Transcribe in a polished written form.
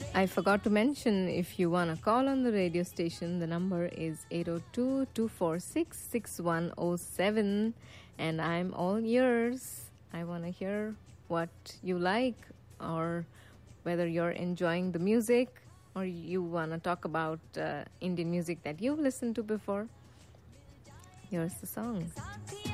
I forgot to mention, if you want to call on the radio station, the number is 802-246-6107, and I'm all ears. I want to hear what you like, or whether you're enjoying the music, or you want to talk about Indian music that you've listened to before. Here's the song.